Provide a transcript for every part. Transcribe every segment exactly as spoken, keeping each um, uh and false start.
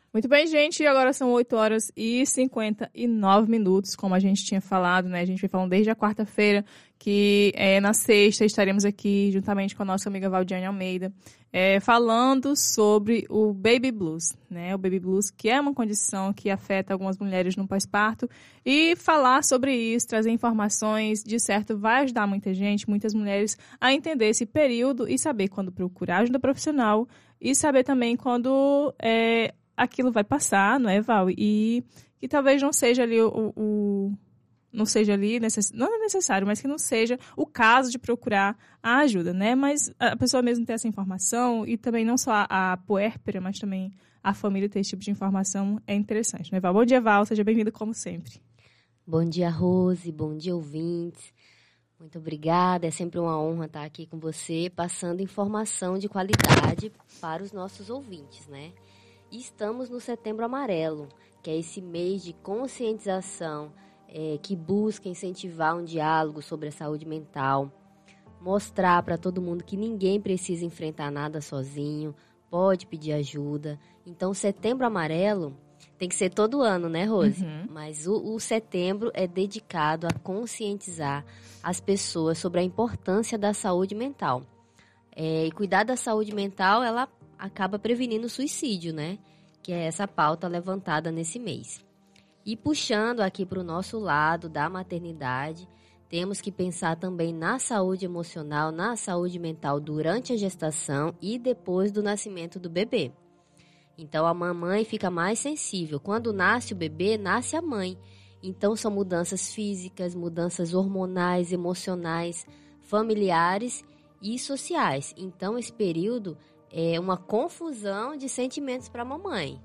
Muito bem, gente, agora são oito horas e cinquenta e nove minutos, como a gente tinha falado, né? A gente vem falando desde a quarta-feira que é, na sexta estaremos aqui juntamente com a nossa amiga Valdiane Almeida, é, falando sobre o Baby Blues, né? O Baby Blues, que é uma condição que afeta algumas mulheres no pós-parto, e falar sobre isso, trazer informações, de certo, vai ajudar muita gente, muitas mulheres a entender esse período e saber quando procurar ajuda profissional e saber também quando é, aquilo vai passar, não é, Val? E que talvez não seja ali o... o não seja ali, necess... não é necessário, mas que não seja o caso de procurar a ajuda, né? Mas a pessoa mesmo ter essa informação e também não só a, a puérpera, mas também a família ter esse tipo de informação é interessante, né, Val? Bom dia, Val. Seja bem-vinda como sempre. Bom dia, Rose. Bom dia, ouvintes. Muito obrigada. É sempre uma honra estar aqui com você, passando informação de qualidade para os nossos ouvintes, né? E estamos no Setembro Amarelo, que é esse mês de conscientização É, que busca incentivar um diálogo sobre a saúde mental, mostrar para todo mundo que ninguém precisa enfrentar nada sozinho, pode pedir ajuda. Então, Setembro Amarelo tem que ser todo ano, né, Rose? Uhum. Mas o, o setembro é dedicado a conscientizar as pessoas sobre a importância da saúde mental. É, e cuidar da saúde mental, ela acaba prevenindo o suicídio, né? Que é essa pauta levantada nesse mês. E puxando aqui para o nosso lado da maternidade, temos que pensar também na saúde emocional, na saúde mental durante a gestação e depois do nascimento do bebê. Então, a mamãe fica mais sensível. Quando nasce o bebê, nasce a mãe. Então, são mudanças físicas, mudanças hormonais, emocionais, familiares e sociais. Então, esse período é uma confusão de sentimentos para a mamãe.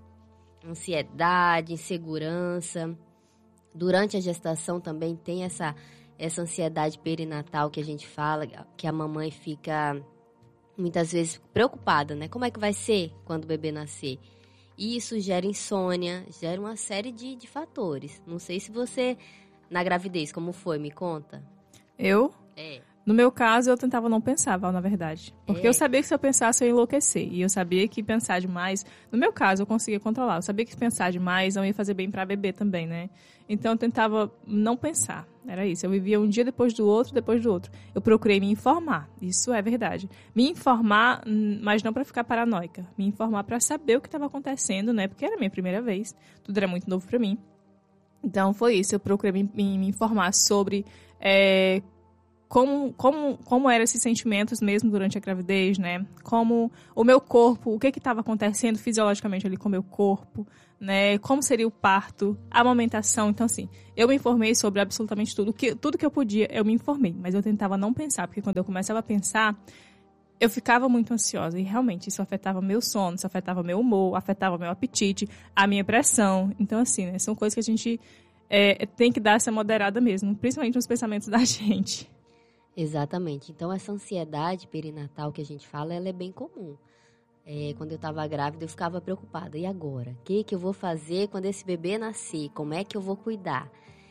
Ansiedade, insegurança. Durante a gestação também tem essa, essa ansiedade perinatal que a gente fala, que a mamãe fica muitas vezes preocupada, né? Como é que vai ser quando o bebê nascer? E isso gera insônia, gera uma série de, de fatores. Não sei se você, na gravidez, como foi? Me conta. Eu? É. No meu caso, eu tentava não pensar, Val, na verdade. Porque É. eu sabia que se eu pensasse, eu ia enlouquecer. E eu sabia que pensar demais... No meu caso, eu conseguia controlar. Eu sabia que pensar demais não ia fazer bem pra bebê também, né? Então, eu tentava não pensar. Era isso. Eu vivia um dia depois do outro, depois do outro. Eu procurei me informar. Isso é verdade. Me informar, mas não pra ficar paranoica. Me informar pra saber o que estava acontecendo, né? Porque era a minha primeira vez. Tudo era muito novo pra mim. Então, foi isso. Eu procurei me, me, me informar sobre... É, Como, como, como eram esses sentimentos mesmo durante a gravidez, né? Como o meu corpo, o que estava acontecendo fisiologicamente ali com o meu corpo, né? Como seria o parto, a amamentação. Então, assim, eu me informei sobre absolutamente tudo. Que, tudo que eu podia, eu me informei. Mas eu tentava não pensar, porque quando eu começava a pensar, eu ficava muito ansiosa. E realmente, isso afetava meu sono, isso afetava meu humor, afetava meu apetite, a minha pressão. Então, assim, né? São coisas que a gente é, tem que dar essa moderada mesmo, principalmente nos pensamentos da gente. Exatamente. Então, essa ansiedade perinatal que a gente fala, ela é bem comum. É, quando eu estava grávida, eu ficava preocupada. E agora? O que, que eu vou fazer quando esse bebê nascer? Como é que eu vou cuidar?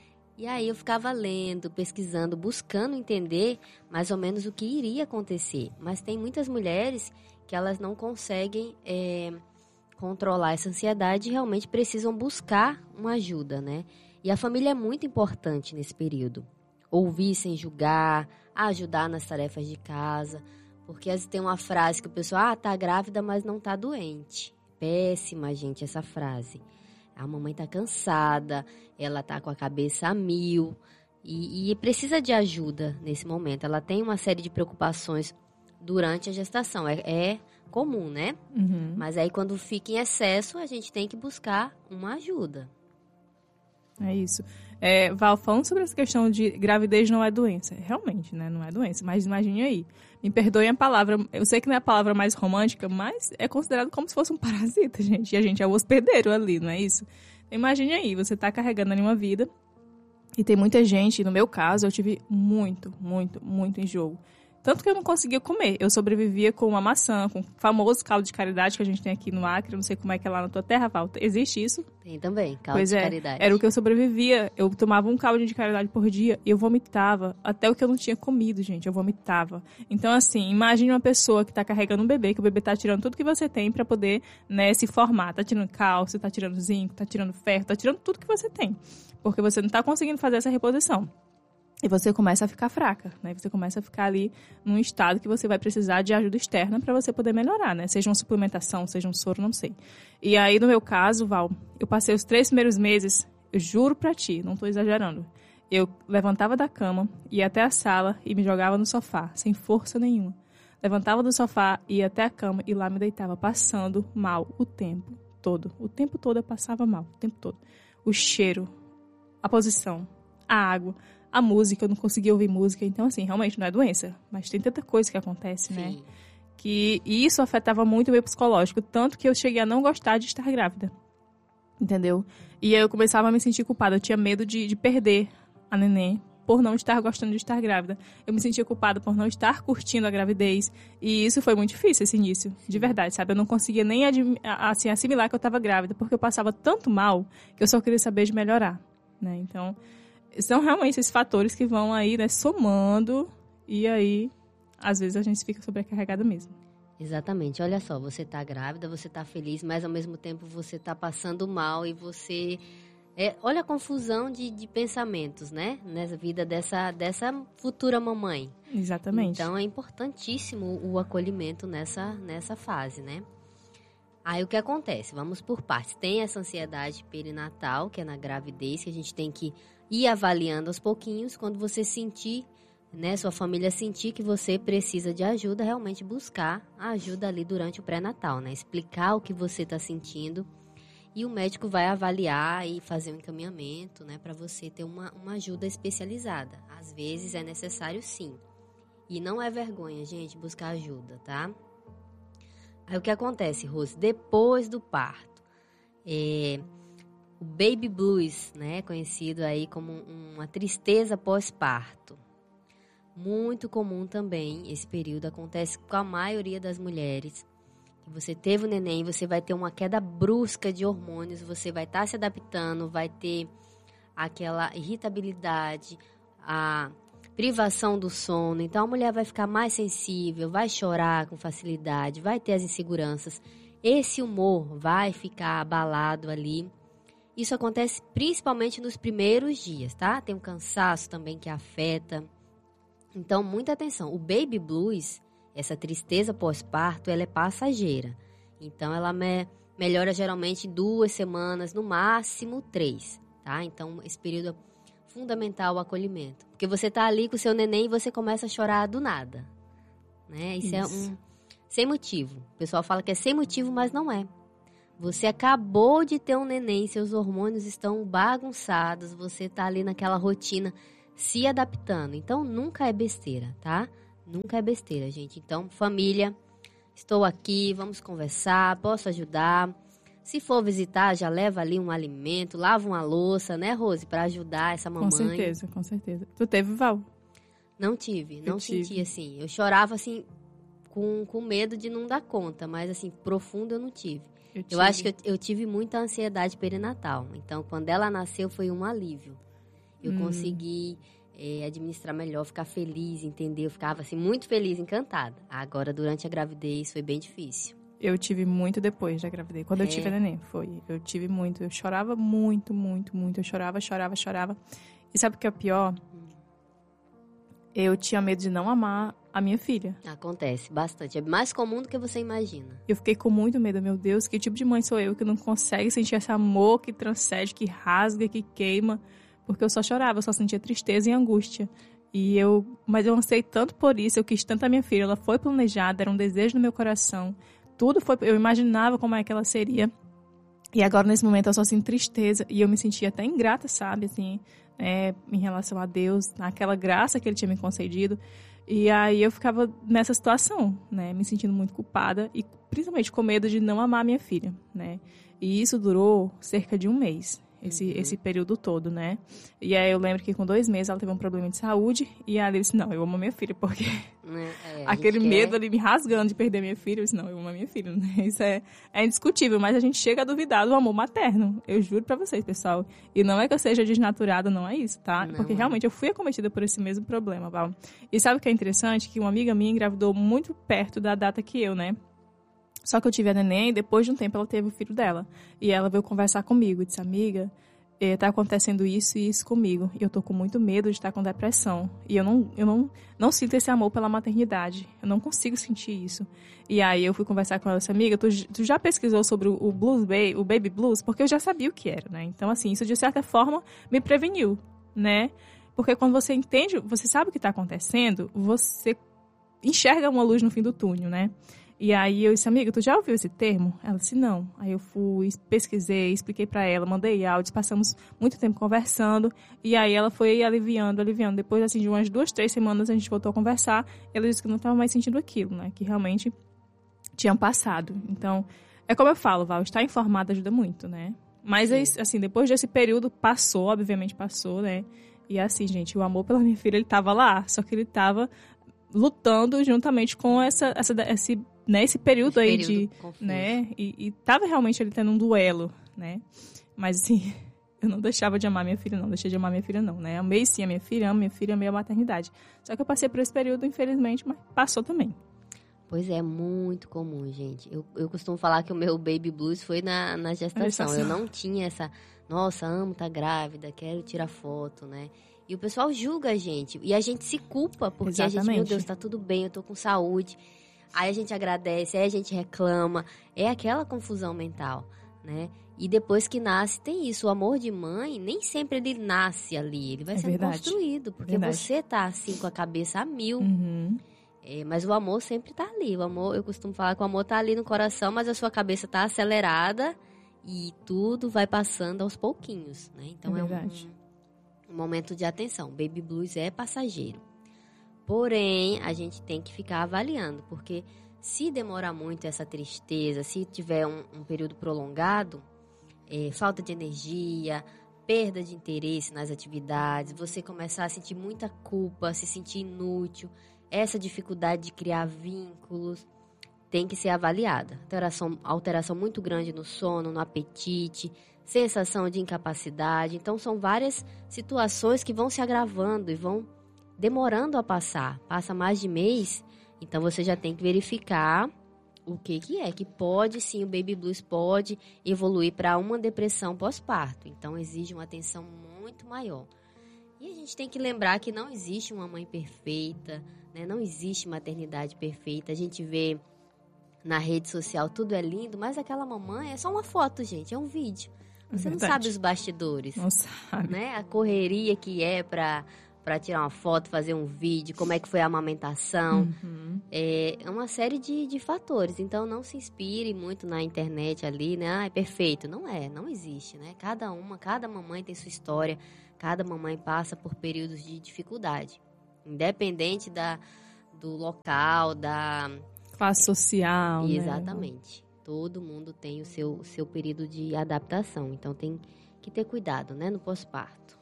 E aí eu ficava lendo, pesquisando, buscando entender mais ou menos o que iria acontecer. Mas tem muitas mulheres que elas não conseguem é, controlar essa ansiedade e realmente precisam buscar uma ajuda, né? E a família é muito importante nesse período. Ouvir sem julgar, ajudar nas tarefas de casa, porque às vezes tem uma frase que o pessoal, ah, tá grávida, mas não tá doente. Péssima, gente, essa frase. A mamãe tá cansada, ela tá com a cabeça a mil e, e precisa de ajuda nesse momento. Ela tem uma série de preocupações durante a gestação, é, é comum, né? Uhum. Mas aí quando fica em excesso, a gente tem que buscar uma ajuda. É isso. É, Val, falando sobre essa questão de gravidez não é doença. Realmente, né? Não é doença. Mas imagine aí. Me perdoem a palavra. Eu sei que não é a palavra mais romântica, mas é considerado como se fosse um parasita, gente. E a gente é o hospedeiro ali, não é isso? Imagine aí, você tá carregando ali uma vida e tem muita gente, no meu caso, eu tive muito, muito, muito enjoo. Tanto que eu não conseguia comer. Eu sobrevivia com uma maçã, com o famoso caldo de caridade que a gente tem aqui no Acre. Não sei como é que é lá na tua terra, Val. Existe isso? Tem também, caldo pois de é, caridade. Era o que eu sobrevivia. Eu tomava um caldo de caridade por dia e eu vomitava até o que eu não tinha comido, gente. Eu vomitava. Então, assim, imagine uma pessoa que tá carregando um bebê, que o bebê tá tirando tudo que você tem pra poder, né, se formar. Tá tirando cálcio, tá tirando zinco, tá tirando ferro, tá tirando tudo que você tem. Porque você não tá conseguindo fazer essa reposição. E você começa a ficar fraca, né? Você começa a ficar ali num estado que você vai precisar de ajuda externa para você poder melhorar, né? Seja uma suplementação, seja um soro, não sei. E aí, no meu caso, Val, eu passei os três primeiros meses, eu juro pra ti, não tô exagerando. Eu levantava da cama, ia até a sala e me jogava no sofá, sem força nenhuma. Levantava do sofá, ia até a cama e lá me deitava, passando mal o tempo todo. O tempo todo eu passava mal, o tempo todo. O cheiro, a posição, a água, a música, eu não conseguia ouvir música. Então, assim, realmente não é doença. Mas tem tanta coisa que acontece, Sim. né? Que e isso afetava muito o meu psicológico. Tanto que eu cheguei a não gostar de estar grávida. Entendeu? E aí eu começava a me sentir culpada. Eu tinha medo de, de perder a neném por não estar gostando de estar grávida. Eu me sentia culpada por não estar curtindo a gravidez. E isso foi muito difícil, esse início. De verdade, sabe? Eu não conseguia nem admi- assim, assimilar que eu estava grávida. Porque eu passava tanto mal que eu só queria saber de melhorar. Né? Então... são realmente esses fatores que vão aí, né, somando, e aí, às vezes, a gente fica sobrecarregada mesmo. Exatamente. Olha só, você tá grávida, você tá feliz, mas ao mesmo tempo você tá passando mal e você... É, olha a confusão de, de pensamentos, né? Nessa vida dessa, dessa futura mamãe. Exatamente. Então, é importantíssimo o acolhimento nessa, nessa fase, né? Aí, o que acontece? Vamos por partes. Tem essa ansiedade perinatal, que é na gravidez, que a gente tem que ir avaliando aos pouquinhos. Quando você sentir, né, sua família sentir que você precisa de ajuda, realmente buscar a ajuda ali durante o pré-natal, né? Explicar o que você está sentindo e o médico vai avaliar e fazer um encaminhamento, né, para você ter uma, uma ajuda especializada. Às vezes é necessário, sim. E não é vergonha, gente, buscar ajuda, tá? Aí o que acontece, Rose? Depois do parto, é, o baby blues, né, conhecido aí como uma tristeza pós-parto. Muito comum também, esse período acontece com a maioria das mulheres. Que você teve o neném, você vai ter uma queda brusca de hormônios, você vai estar se adaptando, vai ter aquela irritabilidade, a privação do sono. Então, a mulher vai ficar mais sensível, vai chorar com facilidade, vai ter as inseguranças. Esse humor vai ficar abalado ali. Isso acontece principalmente nos primeiros dias, tá? Tem um cansaço também que afeta. Então, muita atenção. O baby blues, essa tristeza pós-parto, ela é passageira. Então, ela me- melhora geralmente duas semanas, no máximo três, tá? Então, esse período é fundamental o acolhimento. Porque você tá ali com o seu neném e você começa a chorar do nada, né? Isso, Isso. é um sem motivo. O pessoal fala que é sem motivo, mas não é. Você acabou de ter um neném, seus hormônios estão bagunçados, você tá ali naquela rotina se adaptando. Então, nunca é besteira, tá? Nunca é besteira, gente. Então, família, estou aqui, vamos conversar, posso ajudar. Se for visitar, já leva ali um alimento, lava uma louça, né, Rose? Para ajudar essa mamãe. Com certeza, com certeza. Tu teve, Val? Não tive, não eu senti tive. assim. Eu chorava assim, com, com medo de não dar conta, mas assim, profundo eu não tive. Eu, eu acho que eu, eu tive muita ansiedade perinatal. Então, quando ela nasceu, foi um alívio. Eu hum. consegui é, administrar melhor, ficar feliz, entender? Eu ficava assim, muito feliz, encantada. Agora, durante a gravidez, foi bem difícil. Eu tive muito depois da gravidez. Quando é. eu tive a neném, foi. Eu tive muito. Eu chorava muito, muito, muito. Eu chorava, chorava, chorava. E sabe o que é o pior? Hum. Eu tinha medo de não amar a minha filha. Acontece bastante. É mais comum do que você imagina. Eu fiquei com muito medo. Meu Deus, que tipo de mãe sou eu que não consegue sentir esse amor que transcende, que rasga, que queima? Porque eu só chorava, eu só sentia tristeza e angústia. E eu, mas eu ansei tanto por isso, eu quis tanto a minha filha. Ela foi planejada, era um desejo no meu coração. Tudo foi, eu imaginava como é que ela seria. E agora, nesse momento, eu só sinto tristeza. E eu me sentia até ingrata, sabe? Assim, é, em relação a Deus, naquela graça que Ele tinha me concedido. E aí eu ficava nessa situação, né? Me sentindo muito culpada. E principalmente com medo de não amar a minha filha, né? E isso durou cerca de um mês. esse, Uhum. esse período todo, né? E aí eu lembro que com dois meses ela teve um problema de saúde e aí ela disse, não, eu amo minha filha, porque É, a aquele gente medo quer- ali me rasgando de perder minha filha, eu disse, não, eu amo a minha filha, né? Isso é, é indiscutível, mas a gente chega a duvidar do amor materno, eu juro pra vocês, pessoal. E não é que eu seja desnaturada, não é isso, tá? Não Porque é. realmente eu fui acometida por esse mesmo problema, Val. E sabe o que é interessante? Que uma amiga minha engravidou muito perto da data que eu, né? Só que eu tive a neném e depois de um tempo ela teve o filho dela. E ela veio conversar comigo e disse, amiga, eh, tá acontecendo isso e isso comigo. E eu tô com muito medo de estar com depressão. E eu não, eu não, não sinto esse amor pela maternidade. Eu não consigo sentir isso. E aí eu fui conversar com ela e disse, amiga, tu, tu já pesquisou sobre o, o blues, ba- o baby blues? Porque eu já sabia o que era, né? Então, assim, isso de certa forma me preveniu, né? Porque quando você entende, você sabe o que tá acontecendo, você enxerga uma luz no fim do túnel, né? E aí eu disse, amiga, tu já ouviu esse termo? Ela disse, não. Aí eu fui, pesquisei, expliquei pra ela, mandei áudios, passamos muito tempo conversando. E aí ela foi aliviando, aliviando. Depois, assim, de umas duas, três semanas, a gente voltou a conversar. E ela disse que não estava mais sentindo aquilo, né? Que realmente tinham passado. Então, é como eu falo, Val, estar informada ajuda muito, né? Mas, Sim. assim, depois desse período, passou, obviamente passou, né? E assim, gente, o amor pela minha filha, ele tava lá. Só que ele tava lutando juntamente com essa, essa, esse, né, esse período Esse aí período de, confuso. né, e, e tava realmente ele tendo um duelo, né, mas assim, eu não deixava de amar minha filha, não, deixei de amar minha filha, não, né, amei sim a minha filha, amo minha filha, amei a maternidade, só que eu passei por esse período, infelizmente, mas passou também. Pois é, muito comum, gente. Eu, eu costumo falar que o meu baby blues foi na, na gestação. gestação. Eu não tinha essa, nossa, amo tá grávida, quero tirar foto, né? E o pessoal julga a gente. E a gente se culpa, porque a gente, meu Exatamente. Deus, tá tudo bem, eu tô com saúde. Aí a gente agradece, aí a gente reclama. É aquela confusão mental, né? E depois que nasce, tem isso. O amor de mãe, nem sempre ele nasce ali. Ele vai É sendo verdade. construído. Porque Verdade. você tá assim, com a cabeça a mil. Uhum. É, mas o amor sempre tá ali. O amor, eu costumo falar que o amor tá ali no coração, mas a sua cabeça tá acelerada e tudo vai passando aos pouquinhos, né? Então É é, verdade. um, um momento de atenção. Baby blues é passageiro. Porém, a gente tem que ficar avaliando, porque se demorar muito essa tristeza, se tiver um, um período prolongado, é, falta de energia, perda de interesse nas atividades, você começar a sentir muita culpa, se sentir inútil, essa dificuldade de criar vínculos tem que ser avaliada. Alteração, alteração muito grande no sono, no apetite, sensação de incapacidade. Então, são várias situações que vão se agravando e vão demorando a passar. Passa mais de mês, então você já tem que verificar o que, que é. Que pode, sim, o baby blues pode evoluir para uma depressão pós-parto. Então, exige uma atenção muito maior. E a gente tem que lembrar que não existe uma mãe perfeita, né? Não existe maternidade perfeita. A gente vê na rede social tudo é lindo, mas aquela mamãe é só uma foto, gente, é um vídeo. Você não Verdade. sabe os bastidores, Não sabe. né? A correria que é para para tirar uma foto, fazer um vídeo, como é que foi a amamentação. Uhum. É uma série de, de fatores. Então, não se inspire muito na internet ali, né? Ah, é perfeito. Não é, não existe, né? Cada uma, cada mamãe tem sua história. Cada mamãe passa por períodos de dificuldade. Independente da, do local, da... Classe social, né? Exatamente. Todo mundo tem o seu, o seu período de adaptação. Então, tem que ter cuidado, né? No pós-parto.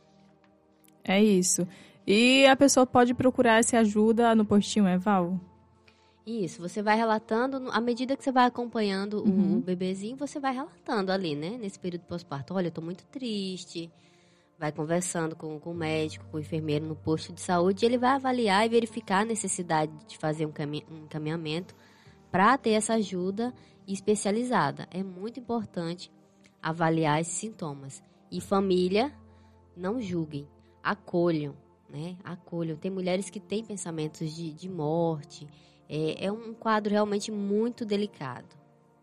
É isso. E a pessoa pode procurar essa ajuda no postinho, é, Val? Isso, você vai relatando, à medida que você vai acompanhando Uhum. o, o bebezinho, você vai relatando ali, né? Nesse período pós-parto. Olha, eu tô muito triste. Vai conversando com, com o médico, com o enfermeiro no posto de saúde. E ele vai avaliar e verificar a necessidade de fazer um, cami- um encaminhamento para ter essa ajuda especializada. É muito importante avaliar esses sintomas. E família, não julguem, acolham, né? Acolham. Tem mulheres que têm pensamentos de, de morte. É, é um quadro realmente muito delicado.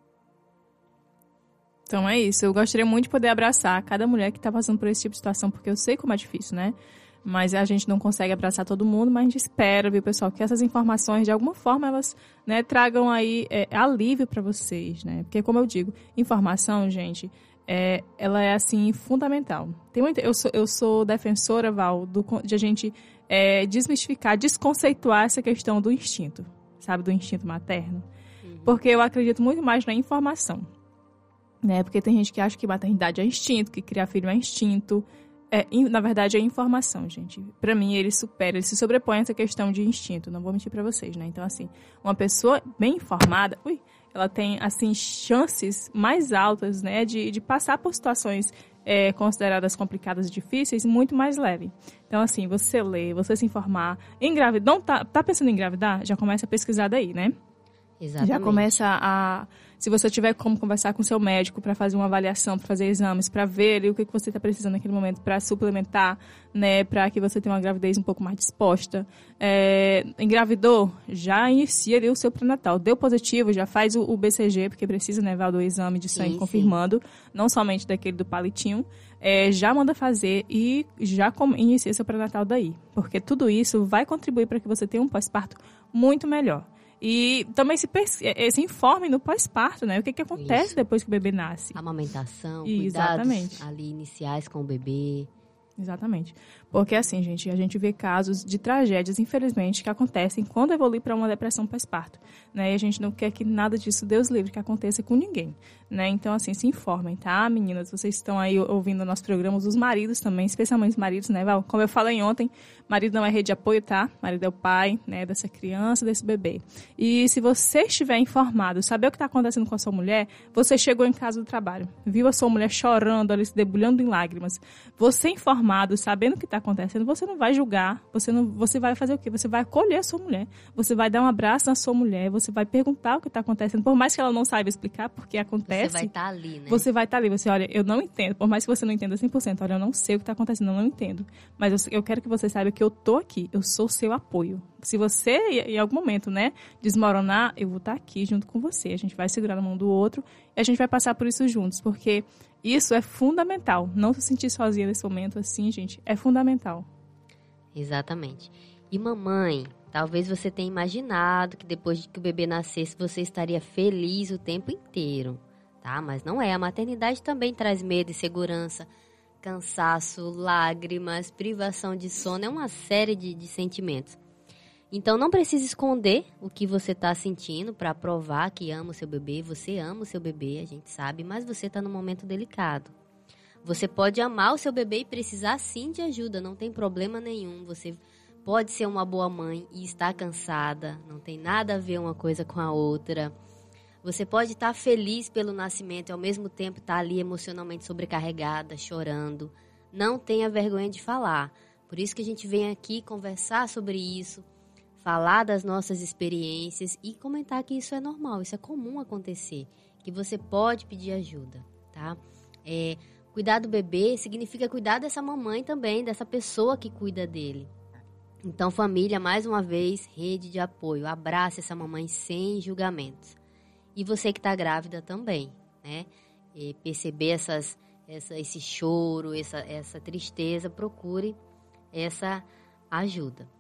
Então é isso. Eu gostaria muito de poder abraçar cada mulher que está passando por esse tipo de situação, porque eu sei como é difícil, né? Mas a gente não consegue abraçar todo mundo, mas a gente espera, viu, pessoal, que essas informações, de alguma forma, elas, né, tragam aí é, alívio para vocês, né? Porque, como eu digo, informação, gente, é, ela é, assim, fundamental. Tem uma, eu, sou, eu sou defensora, Val, do, de a gente é, desmistificar, desconceituar essa questão do instinto, sabe? Do instinto materno. Uhum. Porque eu acredito muito mais na informação. né? Porque tem gente que acha que maternidade é instinto, que criar filho é instinto. É, na verdade, é informação, gente. Pra mim, ele supera, ele se sobrepõe a essa questão de instinto. Não vou mentir pra vocês, né? Então, assim, uma pessoa bem informada, ui, ela tem, assim, chances mais altas, né? De, de passar por situações é, consideradas complicadas e difíceis muito mais leve. Então, assim, você ler, você se informar, engravidar, não tá, tá pensando em engravidar? Já começa a pesquisar daí, né? Exatamente. Já começa a... Se você tiver como conversar com seu médico para fazer uma avaliação, para fazer exames, para ver ali, o que você está precisando naquele momento para suplementar, né, para que você tenha uma gravidez um pouco mais disposta. É, engravidou, já inicia ali o seu pré-natal. Deu positivo, já faz o, o B C G, porque precisa, né, do exame de sangue sim, confirmando, sim. Não somente daquele do palitinho. É, já manda fazer e já com, inicia seu pré-natal daí. Porque tudo isso vai contribuir para que você tenha um pós-parto muito melhor. E também se, se informe no pós-parto, né? O que, que acontece Isso. depois que o bebê nasce. Amamentação, Exatamente. Cuidados ali iniciais com o bebê. Exatamente. Porque assim, gente, a gente vê casos de tragédias, infelizmente, que acontecem quando evolui para uma depressão pós-parto, né? E a gente não quer que nada disso, Deus livre, que aconteça com ninguém, né? Então, assim, se informem, tá, meninas? Vocês estão aí ouvindo o nosso programa, os maridos também, especialmente os maridos, né, Val? Como eu falei ontem, marido não é rede de apoio, tá? Marido é o pai, né, dessa criança, desse bebê. E se você estiver informado, saber o que está acontecendo com a sua mulher, você chegou em casa do trabalho, viu a sua mulher chorando, ali se debulhando em lágrimas, você informado, sabendo o que está acontecendo, você não vai julgar, você, não, você vai fazer o quê? Você vai acolher a sua mulher, você vai dar um abraço na sua mulher, você vai perguntar o que está acontecendo, por mais que ela não saiba explicar porque acontece. Você vai estar tá ali, né? Você vai estar tá ali, você, olha, eu não entendo, por mais que você não entenda cem por cento, olha, eu não sei o que está acontecendo, eu não entendo, mas eu, eu quero que você saiba que eu tô aqui, eu sou seu apoio. Se você, em algum momento, né, desmoronar, eu vou estar tá aqui junto com você, a gente vai segurar na mão do outro e a gente vai passar por isso juntos, porque isso é fundamental. Não se sentir sozinha nesse momento assim, gente, é fundamental. Exatamente. E mamãe, talvez você tenha imaginado que depois de que o bebê nascesse, você estaria feliz o tempo inteiro, tá? Mas não é. A maternidade também traz medo e insegurança, cansaço, lágrimas, privação de sono, é uma série de, de sentimentos. Então, não precisa esconder o que você está sentindo para provar que ama o seu bebê. Você ama o seu bebê, a gente sabe, mas você está num momento delicado. Você pode amar o seu bebê e precisar sim de ajuda, não tem problema nenhum. Você pode ser uma boa mãe e estar cansada, não tem nada a ver uma coisa com a outra. Você pode estar feliz pelo nascimento e ao mesmo tempo estar ali emocionalmente sobrecarregada, chorando. Não tenha vergonha de falar. Por isso que a gente vem aqui conversar sobre isso, falar das nossas experiências e comentar que isso é normal, isso é comum acontecer, que você pode pedir ajuda, tá? É, cuidar do bebê significa cuidar dessa mamãe também, dessa pessoa que cuida dele. Então, família, mais uma vez, rede de apoio, abrace essa mamãe sem julgamentos. E você que está grávida também, né? E perceber essas, essa, esse choro, essa, essa tristeza, procure essa ajuda.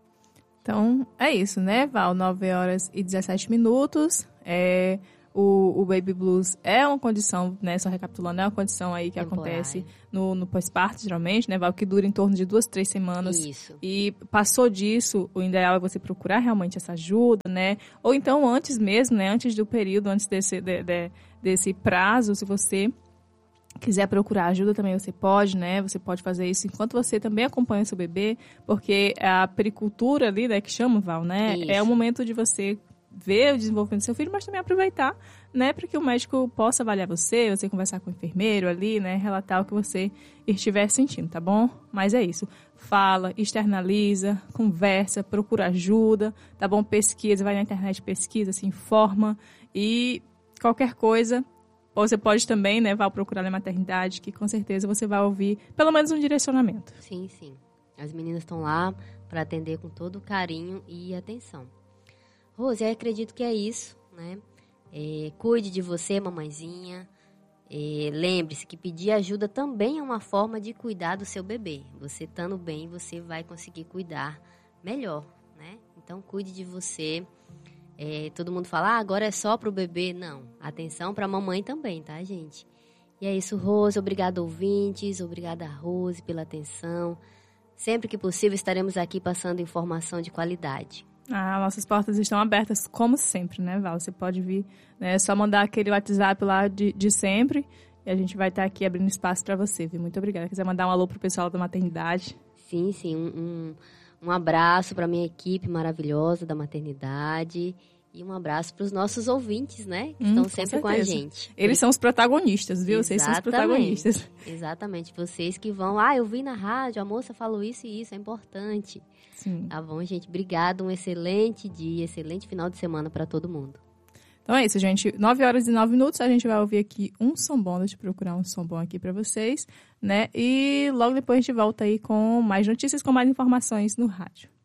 Então, é isso, né, Val? nove horas e dezessete minutos. É, o, o Baby Blues é uma condição, né, só recapitulando, é uma condição aí que Temporária. acontece no, no pós-parto, geralmente, né, Val? Que dura em torno de duas, três semanas. Isso. E passou disso, o ideal é você procurar realmente essa ajuda, né? Ou então antes mesmo, né, antes do período, antes desse, de, de, desse prazo, se você quiser procurar ajuda também você pode, né? Você pode fazer isso enquanto você também acompanha seu bebê, porque a pericultura ali, né, que chama, Val, né? Isso. É o momento de você ver o desenvolvimento do seu filho, mas também aproveitar, né, para que o médico possa avaliar você, você conversar com o enfermeiro ali, né, relatar o que você estiver sentindo, tá bom? Mas é isso. Fala, externaliza, conversa, procura ajuda, tá bom? Pesquisa, vai na internet, pesquisa, se informa e qualquer coisa. Ou você pode também, né, vai procurar na maternidade, que com certeza você vai ouvir pelo menos um direcionamento. Sim, sim. As meninas estão lá para atender com todo carinho e atenção. Rose, eu acredito que é isso, né? É, cuide de você, mamãezinha. É, lembre-se que pedir ajuda também é uma forma de cuidar do seu bebê. Você estando bem, você vai conseguir cuidar melhor, né? Então, cuide de você. É, todo mundo fala, ah, agora é só pro bebê. Não, atenção pra mamãe também, tá, gente? E é isso, Rose. Obrigada, ouvintes. Obrigada, Rose, pela atenção. Sempre que possível, estaremos aqui passando informação de qualidade. Ah, nossas portas estão abertas, como sempre, né, Val? Você pode vir, né? É só mandar aquele WhatsApp lá de, de sempre e a gente vai estar aqui abrindo espaço para você, viu? Muito obrigada. Quiser mandar um alô pro pessoal da maternidade? Sim, sim. Um, um, um abraço para minha equipe maravilhosa da maternidade e um abraço para os nossos ouvintes, né? Que hum, estão sempre com, com a gente. Eles são os protagonistas, viu? Exatamente. Vocês são os protagonistas. Exatamente. Vocês que vão... Ah, eu vi na rádio, a moça falou isso e isso, é importante. Sim. Tá bom, gente? Obrigada. Um excelente dia, excelente final de semana para todo mundo. Então é isso, gente. nove horas e nove minutos, a gente vai ouvir aqui um som bom. Deixa eu procurar um som bom aqui para vocês, né? E logo depois a gente volta aí com mais notícias, com mais informações no rádio.